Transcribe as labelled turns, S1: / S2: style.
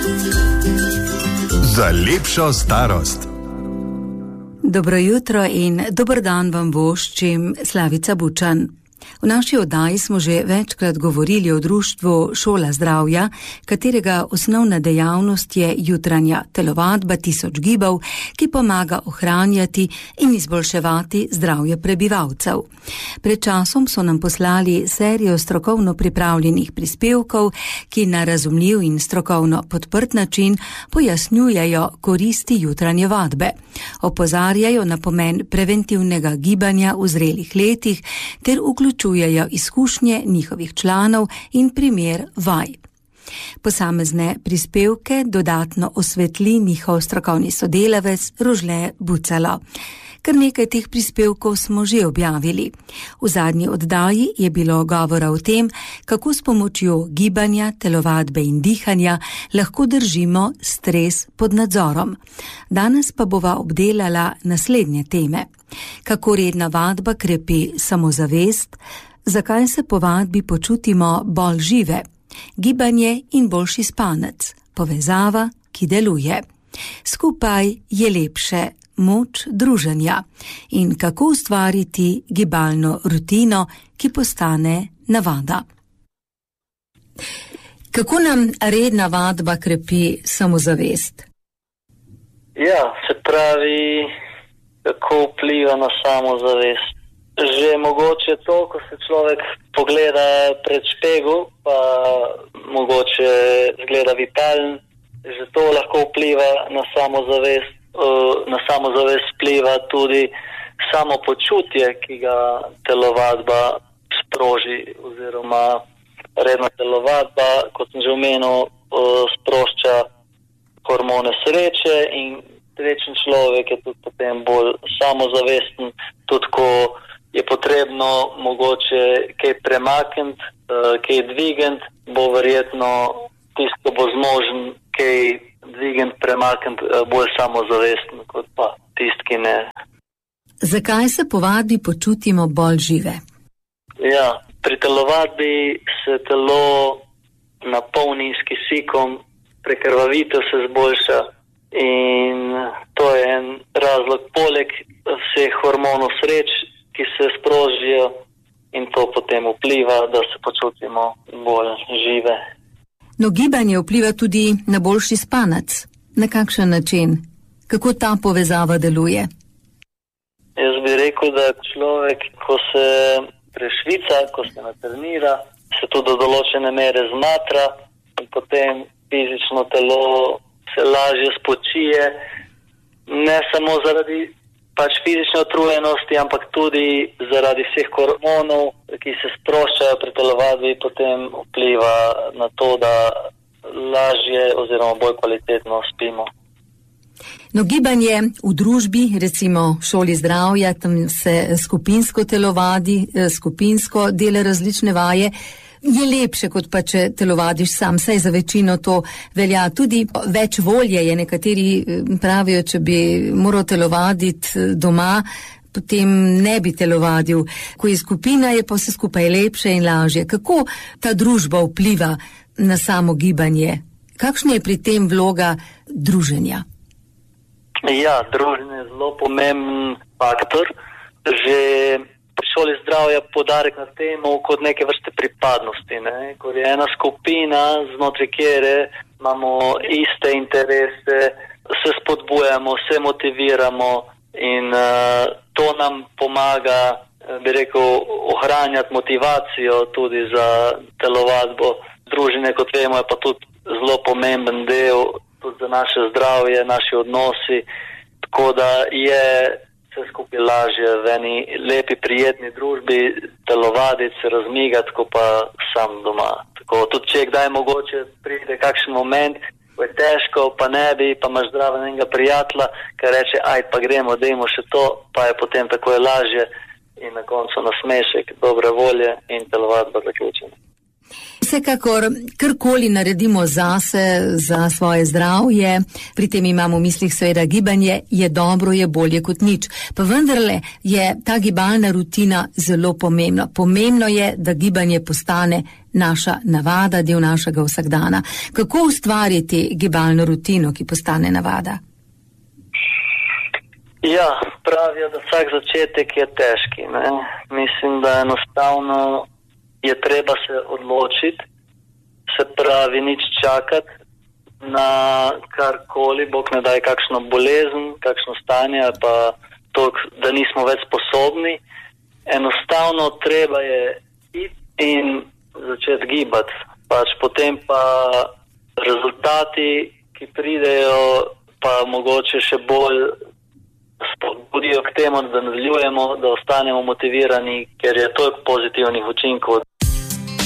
S1: Za lepšo starost.
S2: Dobro jutro in dober dan vam voščim, Slavica Bučan. V naši oddaji smo že večkrat govorili o društvu Šola zdravja, katerega osnovna dejavnost je jutranja telovadba 1000 gibov, ki pomaga ohranjati in izboljševati zdravje prebivalcev. Pred časom so nam poslali serijo strokovno pripravljenih prispevkov, ki na razumljiv in strokovno podprt način pojasnjujejo koristi jutranje vadbe. Opozarjajo na pomen preventivnega gibanja v zrelih letih ter vključujejo izkušnje njihovih članov in primer vaj. Posamezne prispevke dodatno osvetli njihov strokovni sodelavec Rožle Bucalo. Kar nekaj teh prispevkov smo že objavili. V zadnji oddaji je bilo govora o tem, kako s pomočjo gibanja, telovadbe in dihanja lahko držimo stres pod nadzorom. Danes pa bova obdelala naslednje teme. Kako redna vadba krepi samozavest, zakaj se po vadbi počutimo bolj žive, gibanje in boljši spanec, povezava, ki deluje. Skupaj je lepše, moč druženja in kako ustvariti gibalno rutino, ki postane navada. Kako nam redna vadba krepi samozavest?
S3: Ja, se pravi, kako vpliva na samozavest. Že mogoče to, ko se človek pogleda pred špegel, pa mogoče zgleda vitalen, že to lahko vpliva na samozavest. Na samozavest vpliva tudi samopočutje, ki ga telovadba sproži, oziroma redna telovadba, kot sem že omenil, sprošča hormone sreče in srečen človek je tudi potem bolj samozavesten, tudi ko je potrebno mogoče kaj premakniti, kaj dvigant, bo verjetno tisto bo zmožen kaj dvigant, premakniti bolj samozavesten, kot pa tisti, ki ne.
S2: Zakaj se po vadbi počutimo bolj žive?
S3: Ja, pri telovadbi se telo napolni s kisikom, prekrvavitev se zboljša in to je en razlog poleg vseh hormonov sreč, ki se sprožijo, in to potem vpliva, da se počutimo bolj žive.
S2: No, gibanje vpliva tudi na boljši spanec. Na kakšen način? Kako ta povezava deluje?
S3: Jaz bi rekel, da človek, ko se prešvica, ko se natrenira, se tudi do določene mere zmatra in potem fizično telo se lažje spočije, ne samo zaradi fizične utrujenosti, ampak tudi zaradi vseh hormonov, ki se sproščajo pri telovadbi, potem vpliva na to, da lažje oziroma bolj kvalitetno spimo.
S2: No, gibanje v družbi, recimo v Šoli zdravja, tam se skupinsko telovadi, skupinsko dela različne vaje, je lepše, kot pa če telovadiš sam, saj za večino to velja. Tudi več volje je, nekateri pravijo, če bi moral telovaditi doma, potem ne bi telovadil. Ko je skupina, je pa vse skupaj lepše in lažje. Kako ta družba vpliva na samo gibanje? Kakšna je pri tem vloga druženja?
S3: Ja, druženje je zelo pomemben faktor. Že pri Šoli zdravja poudarek na temu kot neke vrste pripadnosti, ne? Ko je ena skupina, znotraj kjere imamo iste interese, se spodbujamo, se motiviramo in to nam pomaga, bi rekel, ohranjati motivacijo tudi za telovadbo. Druženje, kot vemo, je pa tudi zelo pomemben del tudi za naše zdravje, naši odnosi, tako da je vse skupaj lažje v eni lepi, prijetni družbi telovaditi, se razmigati, ko pa sam doma. Tako, tudi če kdaj mogoče pride kakšen moment, ko je težko, pa ne bi, pa imaš zdraven enega prijatelja, ki reče, pa gremo, dajmo še to, pa je potem tako je lažje in na koncu nasmešek, dobre volje in telovadba zaključena.
S2: Vsekakor, karkoli naredimo zase, za svoje zdravje, pri tem imamo v mislih seveda gibanje, je dobro, je bolje kot nič. Pa vendarle je ta gibalna rutina zelo pomembna. Pomembno je, da gibanje postane naša navada, del našega vsakdana. Kako ustvariti gibalno rutino, ki postane navada?
S3: Ja, pravijo, da vsak začetek je težki, ne? Mislim, da enostavno je treba se odločiti, se pravi nič čakati na karkoli, Bog ne daj kakšno bolezen, kakšno stanje, pa to, da nismo več sposobni. Enostavno treba je iti in začeti gibati. Pač potem pa rezultati, ki pridejo, pa mogoče še bolj spodbudijo k temu, da nadaljujemo, da ostanemo motivirani, ker je toliko pozitivnih učinkov